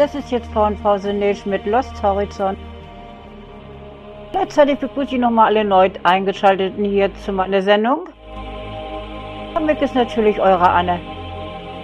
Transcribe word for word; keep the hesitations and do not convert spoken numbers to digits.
Das ist jetzt V und V Senage mit Lost Horizon. Gleichzeitig begrüße ich nochmal alle erneut Eingeschalteten hier zu meiner Sendung. Damit ist natürlich eure Anne.